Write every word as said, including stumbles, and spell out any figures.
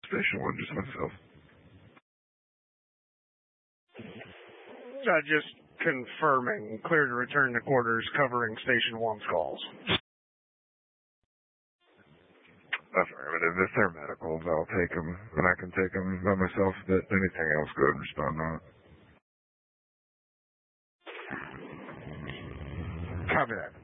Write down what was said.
Station one, just myself. Uh, just confirming. Clear to return to quarters, covering Station one's calls. Affirmative. If they're medicals, I'll take them. And I can take them by myself. But anything else, go ahead and respond on it. Copy that.